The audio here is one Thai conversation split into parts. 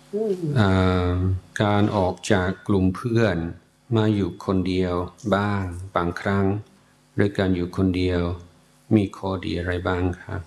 การออกจากกลุ่มเพื่อนมาอยู่คนเดียวบ้างบางครั้งหรือการอยู่คนเดียวมีข้อดีอะไรบ้างครับ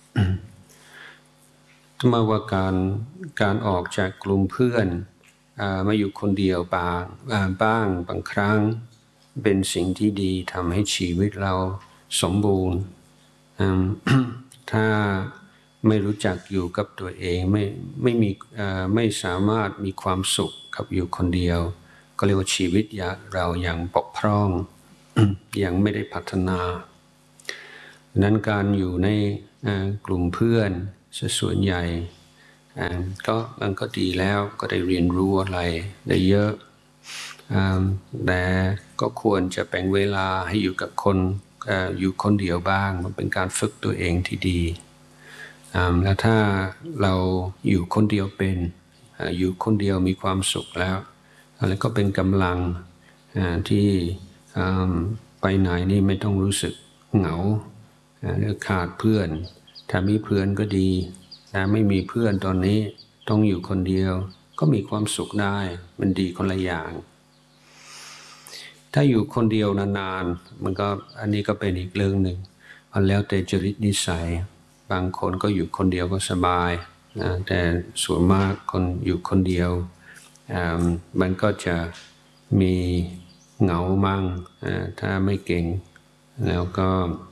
ถ้ามาว่าการออกจากกลุ่มเพื่อนมาอยู่คนเดียวบ้างบางครั้งเป็นสิ่งที่ดีทำให้ชีวิตเราสมบูรณ์ถ้าไม่รู้จักอยู่กับตัวเองไม่สามารถมีความสุขกับอยู่คนเดียวก็เรียกว่าชีวิตเรายังบกพร่องยังไม่ได้พัฒนานั้นการอยู่ในกลุ่มเพื่อนส่วนใหญ่มันก็ดีแล้วก็ได้เรียนรู้อะไรได้เยอะแต่ก็ควรจะแบ่งเวลาให้อยู่กับคนอยู่คนเดียวบ้างมันเป็นการฝึกตัวเองที่ดีแล้วถ้าเราอยู่คนเดียวเป็นอยู่คนเดียวมีความสุขแล้วก็เป็นกำลังที่ไปไหนนี่ไม่ต้องรู้สึกเหงาหรือขาดเพื่อนถ้ามีเพื่อนก็ดีแต่ไม่มีเพื่อนตอนนี้ต้องอยู่คนเดียวก็มีความสุขได้มันดีคนละอย่างถ้าอยู่คนเดียวนานๆมันก็อันนี้ก็เป็นอีกเรื่องหนึ่งมันแล้วแต่จริตนิสัยบางคนก็อยู่คนเดียวก็สบายแต่ส่วนมากคนอยู่คนเดียวมันก็จะมีเหงามั่งถ้าไม่เก่งแล้วก็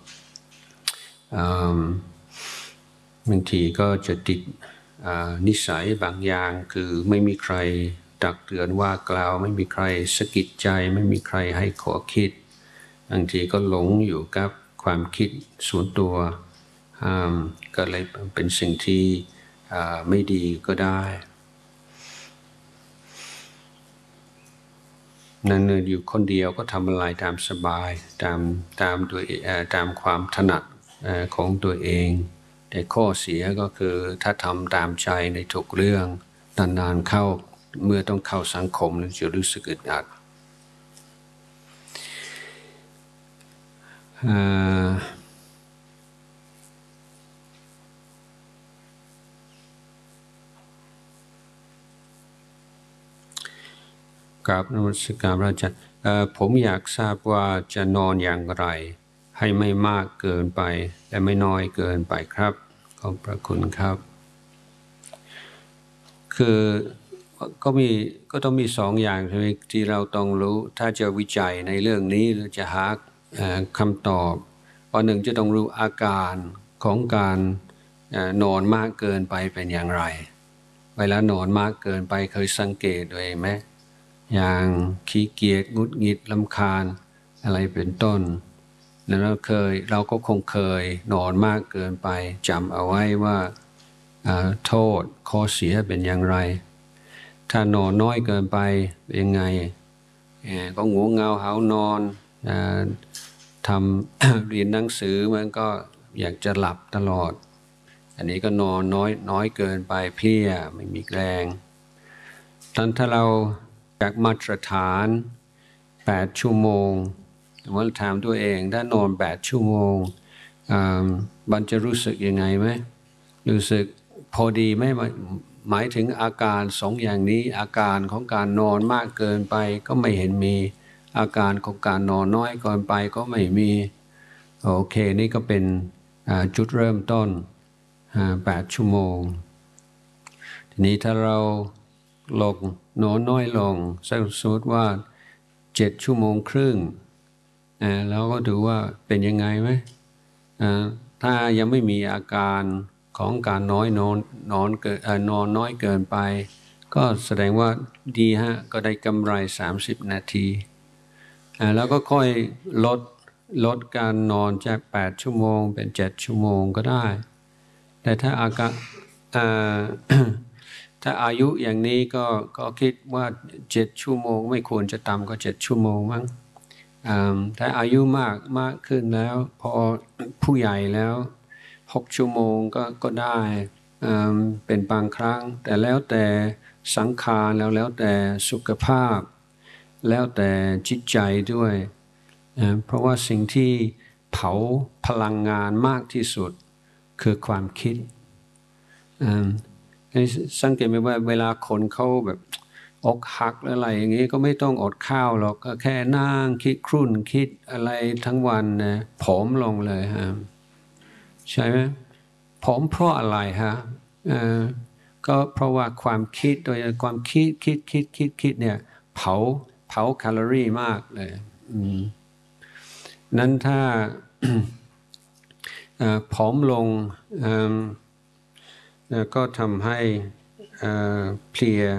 บางทีก็จะติดนิสัยบางอย่างคือไม่มีใครตักเตือนว่ากล่าวไม่มีใครสะกิดใจไม่มีใครให้ขอคิดบางทีก็หลงอยู่กับความคิดส่วนตัวก็เลยเป็นสิ่งที่ไม่ดีก็ได้นั่นอยู่คนเดียวก็ทำอะไรตามสบายตามความถนัดของตัวเองแต่ข้อเสียก็คือถ้าทำตามใจในทุกเรื่องนานๆเข้าเมื่อต้องเข้าสังคมจะรู้สึกอึดอัดกับนมัสการพระอาจารย์ผมอยากทราบว่าจะนอนอย่างไรให้ไม่มากเกินไปและไม่น้อยเกินไปครับขอบพระคุณครับคือก็ต้องมีสองอย่างใช่ไหมที่เราต้องรู้ถ้าจะวิจัยในเรื่องนี้หรือจะหาคำตอบหนึ่งจะต้องรู้อาการของการนอนมากเกินไปเป็นอย่างไรเวลานอนมากเกินไปเคยสังเกตตัวเองไหมอย่างขี้เกียจงุดหงิดรำคาญอะไรเป็นต้นแล้วเราก็คงเคยนอนมากเกินไปจำเอาไว้ว่าโทษข้อเสียเป็นอย่างไรถ้านอนน้อยเกินไปเป็นยังไงก็ง่วงเหงาหาวนอนทำ เรียนหนังสือมันก็อยากจะหลับตลอดอันนี้ก็นอนน้อยเกินไปเพลียไม่มีแรงถ้าเราจากมาตรฐาน8 ชั่วโมงว่าถามตัวเองถ้านอน8 ชั่วโมงมันจะรู้สึกยังไงไหมรู้สึกพอดีไหมหมายถึงอาการสองอย่างนี้อาการของการนอนมากเกินไปก็ไม่เห็นมีอาการของการนอนน้อยเกินไปก็ไม่มีโอเคนี่ก็เป็นจุดเริ่มต้น8 ชั่วโมงทีนี้ถ้าเราลงนอนน้อยลงสมมติว่า7 ชั่วโมงครึ่งแล้วก็ดูว่าเป็นยังไงไหมถ้ายังไม่มีอาการของการนอนน้อยเกินไปก็แสดงว่าดีฮะก็ได้กำไร30 นาทีแล้วก็ค่อยลดการนอนจาก8 ชั่วโมงเป็น7 ชั่วโมงก็ได้แต่ถ้าถ้าอายุอย่างนี้ก็คิดว่า7 ชั่วโมงไม่ควรจะต่ำกว่า7 ชั่วโมงมั้งถ้าอายุมากขึ้นแล้วพอผู้ใหญ่แล้ว6 ชั่วโมงก็ได้เป็นบางครั้งแต่แล้วแต่สังขารแล้วแต่สุขภาพแล้วแต่จิตใจด้วยเพราะว่าสิ่งที่เผาพลังงานมากที่สุดคือความคิดสังเกตไหมว่าเวลาคนเขาแบบอกหักอะไรอย่างนี้ก็ไม่ต้องอดข้าวหรอกก็แค่นั่งคิดครุ่นคิดอะไรทั้งวันนะผอมลงเลยฮะใช่ไหมผอมเพราะอะไรฮะก็เพราะว่าความคิดโดยความคิดเนี่ยเผาแคลอรี่มากเลยนั้นถ้าผอมลงก็ทำให้เพลีย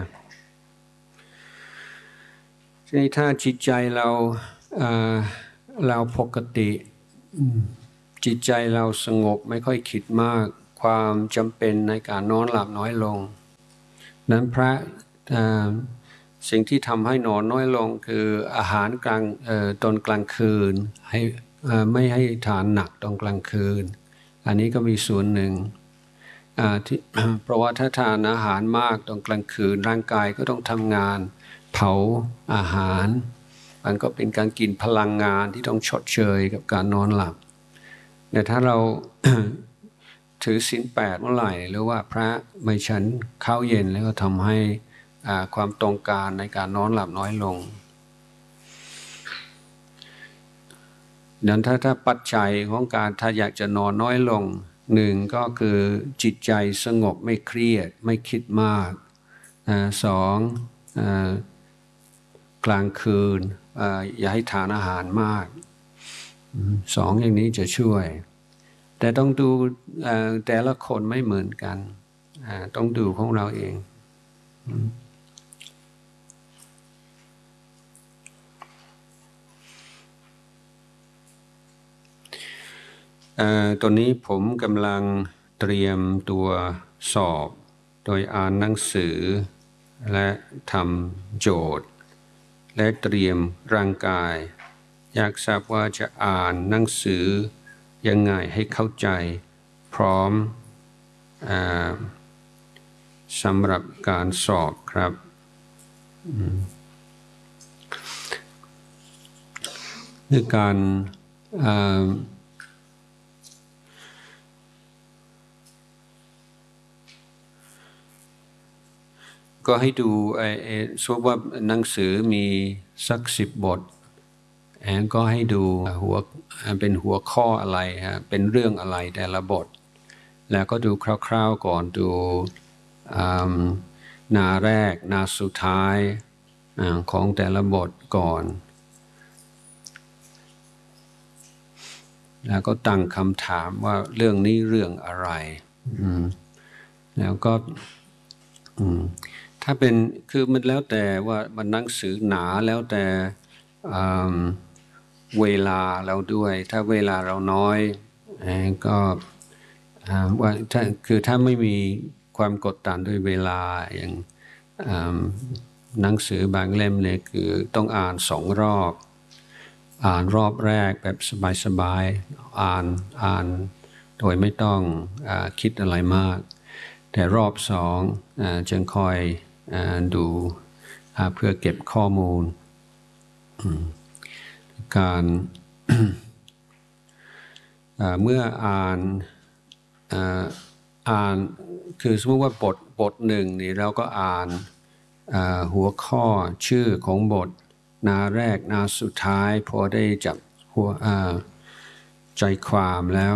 ทีนี้ถ้าจิตใจเราปกติจิตใจเราสงบไม่ค่อยคิดมากความจำเป็นในการนอนหลับน้อยลงนั้นสิ่งที่ทำให้นอนน้อยลงคืออาหารตอนกลางคืนให้ไม่ให้ทานหนักตอนกลางคืนอันนี้ก็มีส่วนหนึ่งเพราะว่าถ้าทานอาหารมากตอนกลางคืนร่างกายก็ต้องทำงานเผาอาหารมันก็เป็นการกินพลังงานที่ต้องชดเชยกับการนอนหลับแต่ถ้าเรา ถือศีล8เมื่อไหร่หรือว่าพระไม่ฉันข้าวเย็นแล้วก็ทำให้ความต้องการในการนอนหลับน้อยลงดังนั้นถ้าปัจจัยของการถ้าอยากจะนอนน้อยลงหนึ่งก็คือจิตใจสงบไม่เครียดไม่คิดมากสองกลางคืนอย่าให้ทานอาหารมากสองอย่างนี้จะช่วยแต่ต้องดูแต่ละคนไม่เหมือนกันต้องดูของเราเองตอนนี้ผมกำลังเตรียมตัวสอบโดยอ่านหนังสือและทำโจทย์และเตรียมร่างกายอยากทราบว่าจะอ่านหนังสือยังไงให้เข้าใจพร้อมสำหรับการสอบครับคือการก็ให้ดูสมมติว่าหนังสือมีสัก10 บทก็ให้ดูเป็นหัวข้ออะไรฮะเป็นเรื่องอะไรแต่ละบทแล้วก็ดูคร่าวๆก่อนดูหน้าแรกหน้าสุดท้ายของแต่ละบทก่อนแล้วก็ตั้งคำถามว่าเรื่องนี้เรื่องอะไรแล้วก็ถ้าเป็นคือมันแล้วแต่ว่ามันหนังสือหนาแล้วแต่เวลาเราด้วยถ้าเวลาเราน้อยก็ว่าถ้าไม่มีความกดดันด้วยเวลาอย่างหนังสือบางเล่มเนี่ยคือต้องอ่าน2 รอบอ่านรอบแรกแบบสบายๆอ่านโดยไม่ต้องคิดอะไรมากแต่รอบ2จึงคอยดูเพื่อเก็บข้อมูลการเมื่ออ่านคือสมมติว่าบทหนึ่งนี่เราก็อ่านหัวข้อชื่อของบทหน้าแรกหน้าสุดท้ายพอได้จับหัวใจความแล้ว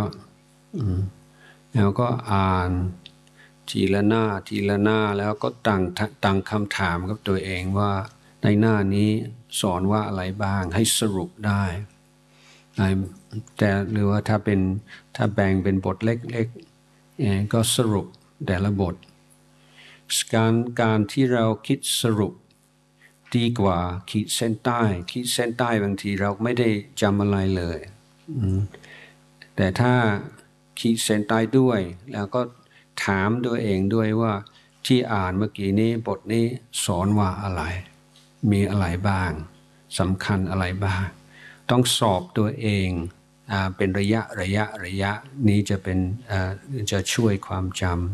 ก็อ่านทีละหน้าแล้วก็ตั้งคำถามกับตัวเองว่าในหน้านี้สอนว่าอะไรบ้างให้สรุปได้แต่หรือว่าถ้าแบ่งเป็นบทเล็กๆก็สรุปแต่ละบทการที่เราคิดสรุปดีกว่าขีดเส้นใต้บางทีเราไม่ได้จำอะไรเลยแต่ถ้าขีดเส้นใต้ด้วยแล้วก็ถามตัวเองด้วยว่าที่อ่านเมื่อกี้นี้บทนี้สอนว่าอะไรมีอะไรบ้างสำคัญอะไรบ้างต้องสอบตัวเองเป็นระยะนี้จะช่วยความจำ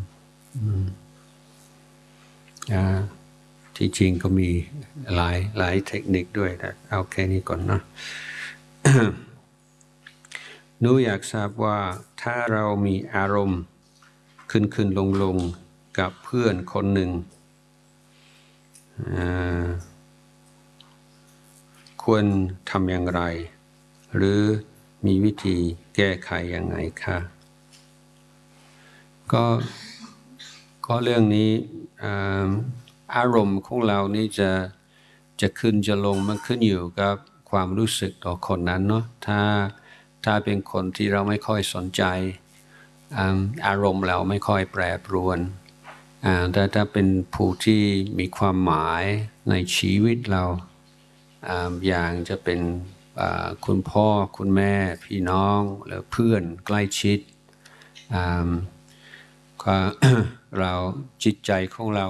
ที่จริงก็มีหลายเทคนิคด้วยแต่เอาแค่นี้ก่อนนะ หนูอยากทราบว่าถ้าเรามีอารมณ์ขึ้นลงกับเพื่อนคนหนึ่งควรทำอย่างไรหรือมีวิธีแก้ไขอย่างไงคะก็เรื่องนี้อารมณ์ของเรานี่จะขึ้นจะลงมันขึ้นอยู่กับความรู้สึกต่อคนนั้นเนาะถ้าเป็นคนที่เราไม่ค่อยสนใจอารมณ์เราไม่ค่อยแปรปรวนแต่ถ้าเป็นผู้ที่มีความหมายในชีวิตเราอย่างจะเป็นคุณพ่อคุณแม่พี่น้องหรือเพื่อนใกล้ชิดเราจิตใจของเรา